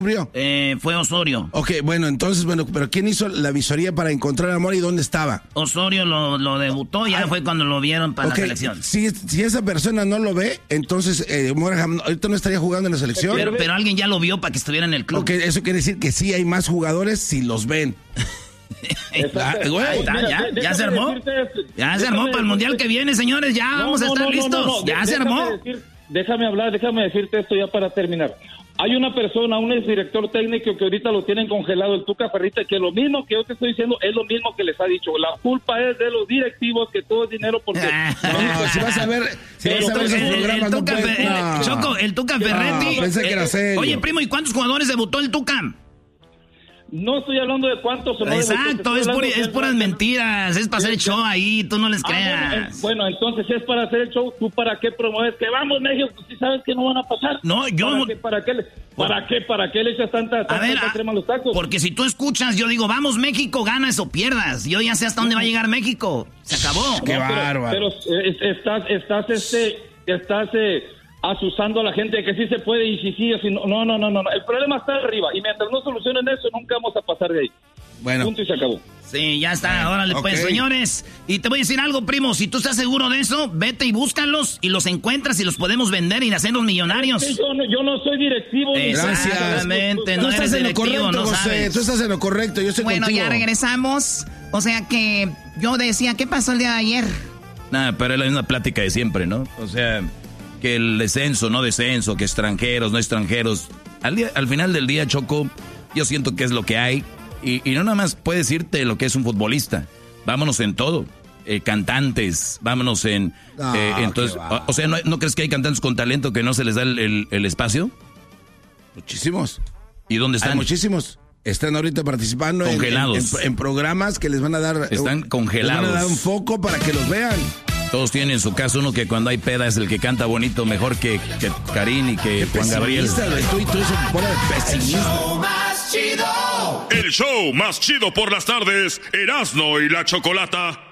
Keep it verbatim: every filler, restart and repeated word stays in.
Eh, fue Osorio. Ok, bueno, entonces, bueno, pero ¿quién hizo la visoría para encontrar a Mora y dónde estaba? Osorio lo, lo debutó, ya ah, fue cuando lo vieron para okay, la selección. Si, si esa persona no lo ve, entonces eh, Mora ahorita no estaría jugando en la selección. Pero, pero alguien ya lo vio para que estuviera en el club. Ok, eso quiere decir que sí hay más jugadores si los ven. ah, güey, está, mira, ya, ya se armó. Ya se armó para el mundial que viene, señores. Ya no, vamos a estar no, no, listos. No, no, no. Ya de, se armó. Decir, déjame hablar, déjame decirte esto ya para terminar. Hay una persona, un exdirector técnico que ahorita lo tienen congelado, el Tuca Ferretti, que lo mismo que yo te estoy diciendo es lo mismo que les ha dicho. La culpa es de los directivos, que todo es dinero porque... no, si vas a ver, si vas a ver esos programas, el, el Tuca, no puedes, no. el, Choco, el Tuca Ferretti... No, pensé que era serio. Oye, primo, ¿y cuántos jugadores debutó el Tuca? No estoy hablando de cuántos o no. Exacto, es, pura, es puras mentiras, es para hacer el show ahí, tú no les creas. Ah, bueno, eh, bueno, entonces si es para hacer el show, ¿tú para qué promueves? Que vamos, México, si sabes que no van a pasar. No, yo ¿Para no... qué, para, qué, ¿Para qué? ¿Para qué le echas tanta, tanta, a ver, tanta crema a los tacos? Porque si tú escuchas, yo digo, vamos México, ganas o pierdas. Yo ya sé hasta dónde va a llegar México. Se acabó. Qué no, bárbaro. Pero, pero eh, estás, estás, este, estás... Eh, asusando a la gente que sí se puede y si sí, si no, no, no, no, no, el problema está arriba y mientras no solucionen eso nunca vamos a pasar de ahí. Bueno. Punto y se acabó. Sí, ya está, órale okay. Pues, señores, y te voy a decir algo, primo, si tú estás seguro de eso, vete y búscalos y los encuentras y los podemos vender y hacernos millonarios. Sí, yo, no, yo no soy directivo. Exactamente, no tú eres estás en lo directivo, correcto, no José, sabes. tú estás en lo correcto, yo estoy bueno, contigo. Bueno, ya regresamos, o sea que yo decía, ¿qué pasó el día de ayer? Nada, pero es la misma plática de siempre, ¿no? O sea... que el descenso, no descenso, que extranjeros, no extranjeros. Al, día, al final del día, Choco, yo siento que es lo que hay. Y, y no nada más puedes decirte lo que es un futbolista. Vámonos en todo. Eh, cantantes, vámonos en... No, eh, entonces, o, o sea, ¿no, ¿no crees que hay cantantes con talento que no se les da el, el, el espacio? Muchísimos. ¿Y dónde están? Hay muchísimos. Están ahorita participando congelados. En, en, en programas que les van a dar... Están congelados. Les van a dar un foco para que los vean. Todos tienen en su caso uno que cuando hay peda es el que canta bonito mejor que, que Karin y que Juan Gabriel. Tú y tú eso fuera de pesimista. El show más chido. El show más chido por las tardes, Erasmo y la Chocolata.